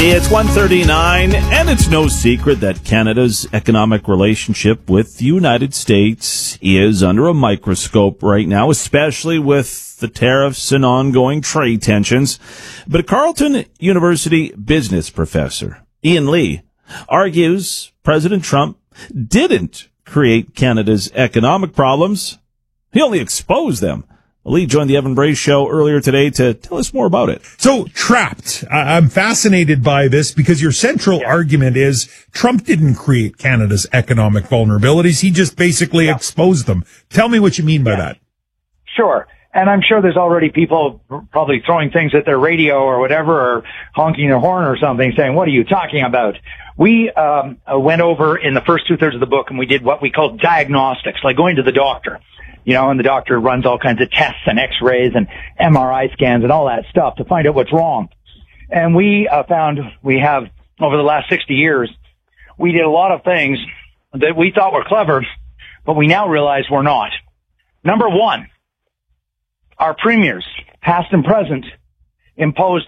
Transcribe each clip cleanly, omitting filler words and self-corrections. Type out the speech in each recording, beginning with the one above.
It's 1:39, and it's no secret that Canada's economic relationship with the United States is under a microscope right now, especially with the tariffs and ongoing trade tensions. But a Carleton University business professor, Ian Lee, argues President Trump didn't create Canada's economic problems. He only exposed them. Lee joined the Evan Bray Show earlier today to tell us more about it. So, Trapped. I'm fascinated by this because your central argument is Trump didn't create Canada's economic vulnerabilities. He just basically exposed them. Tell me what you mean by that. Sure. And I'm sure there's already people probably throwing things at their radio or whatever, or honking their horn or something, saying, what are you talking about? We went over in the first two-thirds of the book, and we did what we call diagnostics, like going to the doctor. You know, and the doctor runs all kinds of tests and x-rays and MRI scans and all that stuff to find out what's wrong. And we found we have, over the last 60 years, we did a lot of things that we thought were clever, but we now realize we're not. Number one, our premiers, past and present, imposed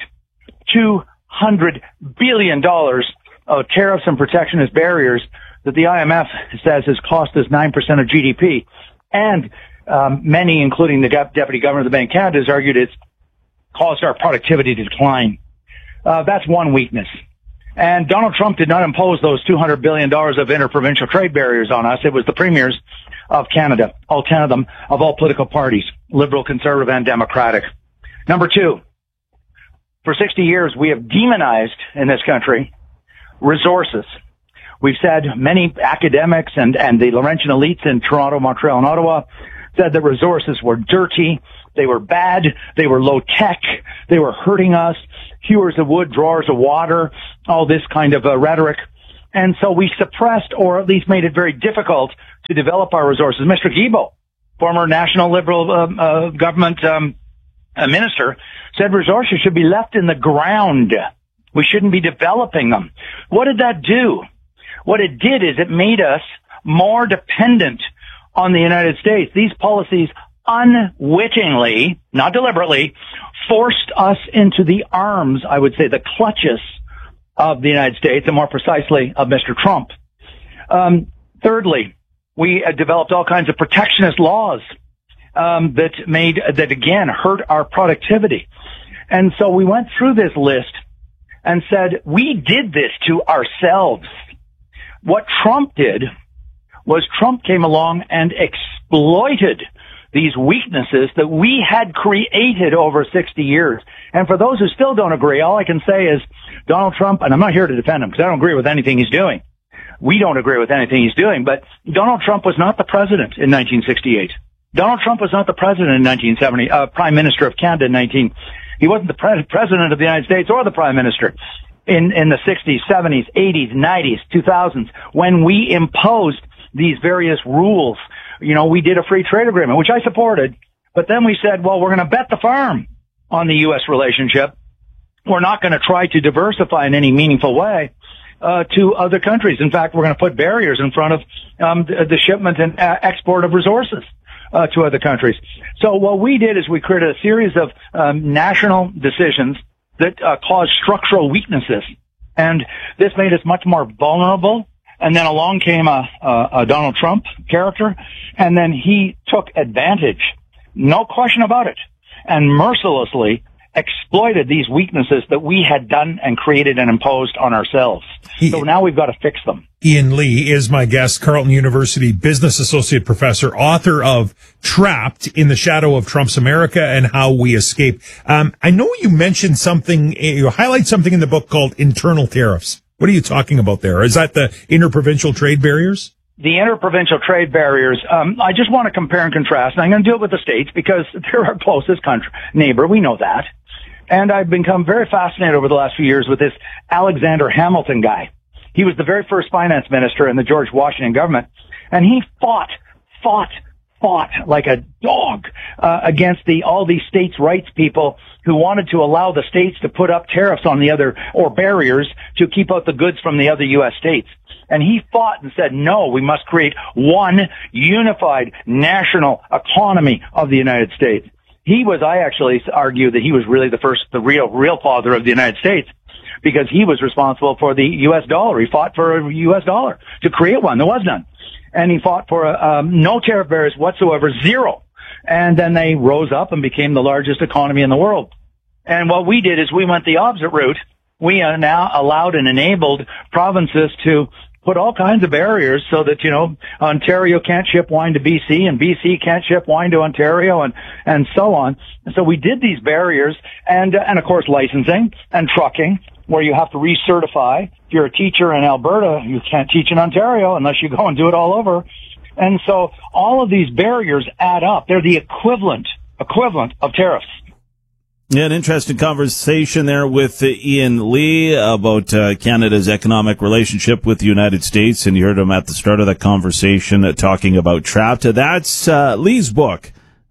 $200 billion of tariffs and protectionist barriers that the IMF says has cost us 9% of GDP. And many, including the deputy governor of the Bank of Canada, has argued it's caused our productivity to decline. That's one weakness. And Donald Trump did not impose those $200 billion of interprovincial trade barriers on us. It was the premiers of Canada, all 10 of them, of all political parties, liberal, conservative, and democratic. Number two, for 60 years, we have demonized in this country resources. We've said many academics and the Laurentian elites in Toronto, Montreal, and Ottawa said that resources were dirty, they were bad, they were low tech, they were hurting us, hewers of wood, drawers of water, all this kind of rhetoric. And so we suppressed, or at least made it very difficult to develop our resources. Mr. Guilbeault, former National Liberal government minister, said resources should be left in the ground. We shouldn't be developing them. What did that do? What it did is it made us more dependent on the United States. These policies unwittingly, not deliberately, forced us into the arms, I would say, the clutches of the United States, and more precisely of Mr. Trump. Thirdly, we developed all kinds of protectionist laws that again hurt our productivity. And so we went through this list and said, we did this to ourselves. What Trump did was Trump came along and exploited these weaknesses that we had created over 60 years. And for those who still don't agree, all I can say is Donald Trump, and I'm not here to defend him because I don't agree with anything he's doing. We don't agree with anything he's doing, but Donald Trump was not the president in 1968. Donald Trump was not the president in 1970, Prime Minister of Canada in he wasn't the president of the United States or the Prime Minister in the 60s, 70s, 80s, 90s, 2000s, when we imposed these various rules. You know, we did a free trade agreement, which I supported, but then we said, well, we're going to bet the farm on the U.S. relationship. We're not going to try to diversify in any meaningful way to other countries. In fact, we're going to put barriers in front of the shipment and export of resources to other countries. So what we did is we created a series of national decisions that caused structural weaknesses, and this made us much more vulnerable. And then along came a Donald Trump character, and then he took advantage, no question about it, and mercilessly exploited these weaknesses that we had done and created and imposed on ourselves. So now we've got to fix them. Ian Lee is my guest, Carleton University business associate professor, author of Trapped: In the Shadow of Trump's America and How We Escape. I know you mentioned something, you highlight something in the book called internal tariffs. What are you talking about there? Is that the interprovincial trade barriers? The interprovincial trade barriers, I just want to compare and contrast, and I'm going to do it with the states because they're our closest neighbor. We know that. And I've become very fascinated over the last few years with this Alexander Hamilton guy. He was the very first finance minister in the George Washington government, and he fought like a dog against all these states' rights people who wanted to allow the states to put up tariffs on the other, or barriers to keep out the goods from the other U.S. states. And he fought and said, no, we must create one unified national economy of the United States. I actually argue that he was really the real father of the United States. because he was responsible for the U.S. dollar. He fought for a U.S. dollar to create one. There was none. And he fought for no tariff barriers whatsoever, zero. And then they rose up and became the largest economy in the world. And what we did is we went the opposite route. We are now allowed and enabled provinces to put all kinds of barriers so that, Ontario can't ship wine to BC and BC can't ship wine to Ontario and so on. And so we did these barriers and of course licensing and trucking, where you have to recertify. If you're a teacher in Alberta, you can't teach in Ontario unless you go and do it all over. And so all of these barriers add up. They're the equivalent of tariffs. Yeah, an interesting conversation there with Ian Lee about Canada's economic relationship with the United States. And you heard him at the start of that conversation talking about Trapped. That's Lee's book,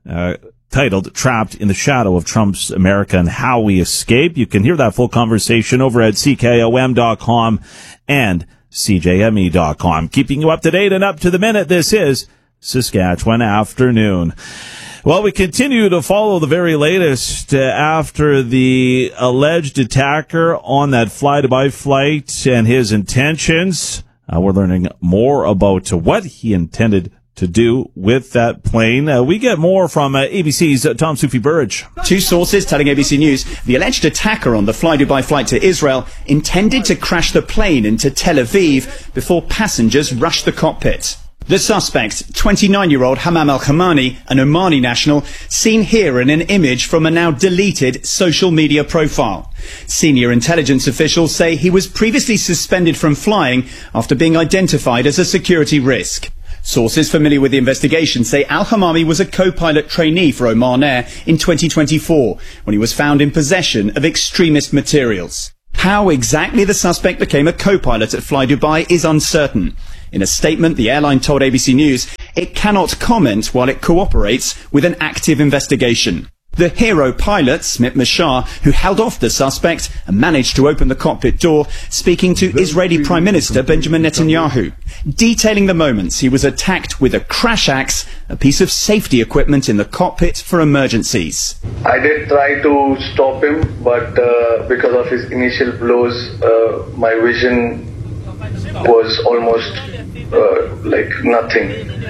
titled Trapped in the Shadow of Trump's America and How We Escape. You can hear that full conversation over at CKOM.com and CJME.com. Keeping you up to date and up to the minute, this is Saskatchewan Afternoon. Well, we continue to follow the very latest after the alleged attacker on that fly-to-buy flight and his intentions. We're learning more about what he intended to do with that plane. We get more from ABC's Tom Soufi Burridge. Two sources telling ABC News the alleged attacker on the fly-to-buy flight to Israel intended to crash the plane into Tel Aviv before passengers rushed the cockpit. The suspect, 29-year-old Hamam Al-Khamani, an Omani national, seen here in an image from a now deleted social media profile. Senior intelligence officials say he was previously suspended from flying after being identified as a security risk. Sources familiar with the investigation say Al-Hamami was a co-pilot trainee for Oman Air in 2024 when he was found in possession of extremist materials. How exactly the suspect became a co-pilot at Fly Dubai is uncertain. In a statement, the airline told ABC News it cannot comment while it cooperates with an active investigation. The hero pilot, Smit Mashar, who held off the suspect and managed to open the cockpit door, speaking to Israeli Prime Minister Benjamin Netanyahu, detailing the moments he was attacked with a crash axe, a piece of safety equipment in the cockpit for emergencies. I did try to stop him, but because of his initial blows, my vision was almost like nothing,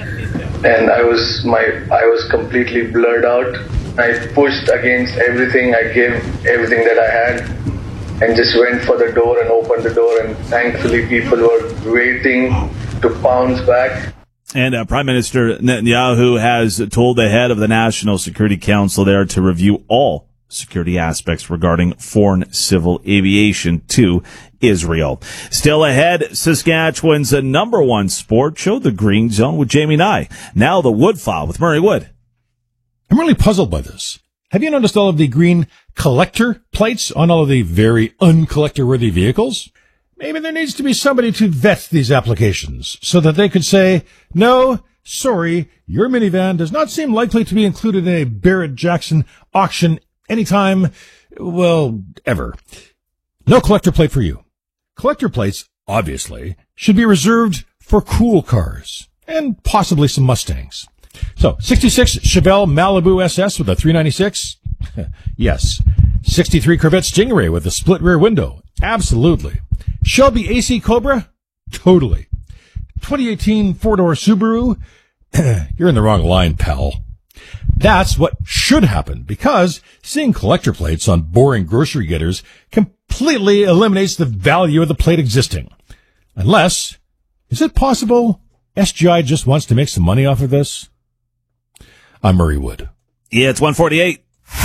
and I was completely blurred out. I pushed against everything. I gave everything that I had and just went for the door and opened the door, and thankfully people were waiting to pounce back. And Prime Minister Netanyahu has told the head of the National Security Council there to review all security aspects regarding foreign civil aviation to Israel. Still ahead, Saskatchewan's number one sport show, the Green Zone with Jamie Nye. Now the Wood File with Murray Wood. I'm really puzzled by this. Have you noticed all of the green collector plates on all of the very uncollector-worthy vehicles? Maybe there needs to be somebody to vet these applications so that they could say, no, sorry, your minivan does not seem likely to be included in a Barrett-Jackson auction anytime, well, ever. No collector plate for you. Collector plates, obviously, should be reserved for cool cars and possibly some Mustangs. So, 66 Chevelle Malibu SS with a 396? Yes. 63 Corvette Stingray with a split rear window? Absolutely. Shelby AC Cobra? Totally. 2018 four-door Subaru? You're in the wrong line, pal. That's what should happen, because seeing collector plates on boring grocery getters completely eliminates the value of the plate existing. Unless, is it possible SGI just wants to make some money off of this? I'm Murray Wood. Yeah, it's 1:48.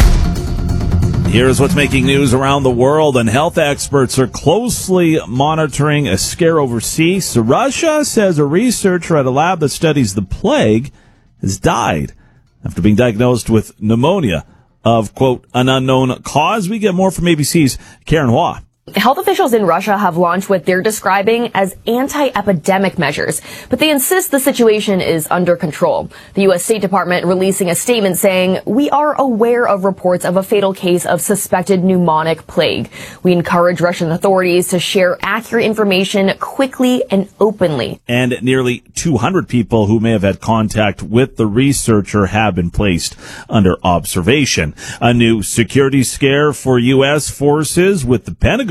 Here's what's making news around the world, and health experts are closely monitoring a scare overseas. Russia says a researcher at a lab that studies the plague has died after being diagnosed with pneumonia of, quote, an unknown cause. We get more from ABC's Karen Hua. Health officials in Russia have launched what they're describing as anti-epidemic measures, but they insist the situation is under control. The U.S. State Department releasing a statement saying, we are aware of reports of a fatal case of suspected pneumonic plague. We encourage Russian authorities to share accurate information quickly and openly. And nearly 200 people who may have had contact with the researcher have been placed under observation. A new security scare for U.S. forces, with the Pentagon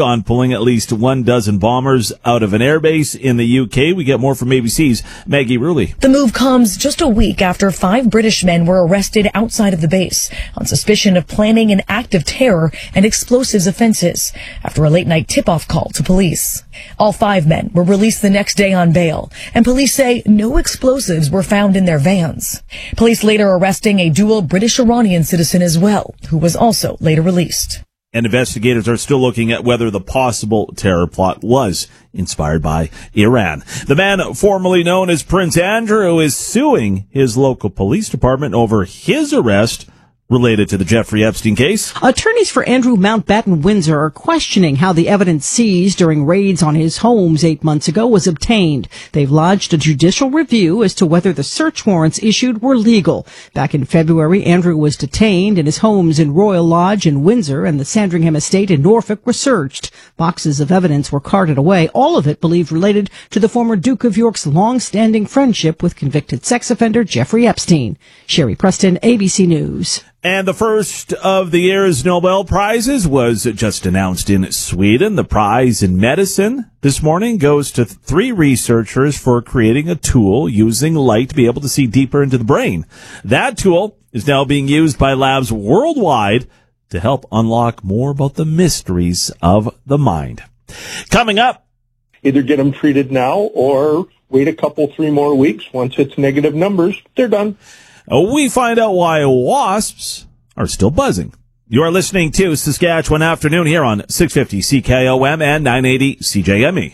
on pulling at least 12 bombers out of an airbase in the UK. We get more from ABC's Maggie Rulli. The move comes just a week after 5 British men were arrested outside of the base on suspicion of planning an act of terror and explosives offenses after a late-night tip-off call to police. All 5 men were released the next day on bail, and police say no explosives were found in their vans. Police later arresting a dual British-Iranian citizen as well, who was also later released. And investigators are still looking at whether the possible terror plot was inspired by Iran. The man formerly known as Prince Andrew is suing his local police department over his arrest related to the Jeffrey Epstein case. Attorneys for Andrew Mountbatten Windsor are questioning how the evidence seized during raids on his homes 8 months ago was obtained. They've lodged a judicial review as to whether the search warrants issued were legal. Back in February, Andrew was detained and his homes in Royal Lodge in Windsor and the Sandringham estate in Norfolk were searched. Boxes of evidence were carted away, all of it believed related to the former Duke of York's long-standing friendship with convicted sex offender Jeffrey Epstein. Sherry Preston, ABC News. And the first of the year's Nobel Prizes was just announced in Sweden. The prize in medicine this morning goes to 3 researchers for creating a tool using light to be able to see deeper into the brain. That tool is now being used by labs worldwide to help unlock more about the mysteries of the mind. Coming up, either get them treated now or wait a couple, 3 more weeks. Once it's negative numbers, they're done. We find out why wasps are still buzzing. You are listening to Saskatchewan Afternoon here on 650 CKOM and 980 CJME.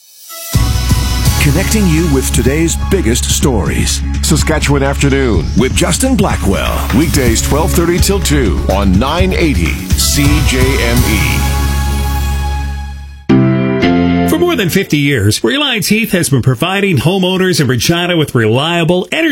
Connecting you with today's biggest stories. Saskatchewan Afternoon with Justin Blackwell. Weekdays 12:30 till 2 on 980 CJME. For more than 50 years, Reliance Heath has been providing homeowners in Regina with reliable energy